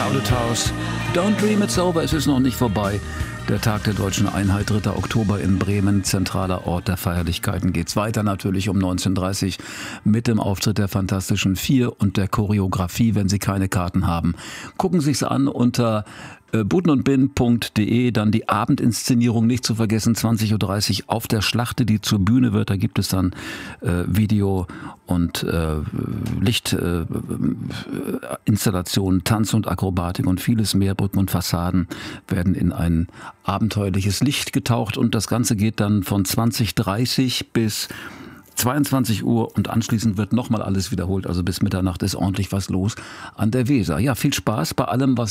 Crowded House. Don't dream it's over, es ist noch nicht vorbei. Der Tag der Deutschen Einheit, 3. Oktober in Bremen, zentraler Ort der Feierlichkeiten. Geht's weiter natürlich um 19:30 mit dem Auftritt der Fantastischen Vier und der Choreografie. Wenn Sie keine Karten haben, gucken Sie es an unter butenundbin.de. Dann die Abendinszenierung nicht zu vergessen, 20:30 Uhr auf der Schlachte, die zur Bühne wird. Da gibt es dann Video und Lichtinstallationen, Tanz und Akrobatik und vieles mehr. Brücken und Fassaden werden in ein abenteuerliches Licht getaucht und das Ganze geht dann von 20:30 bis 22 Uhr und anschließend wird nochmal alles wiederholt. Also bis Mitternacht ist ordentlich was los an der Weser. Ja, viel Spaß bei allem, was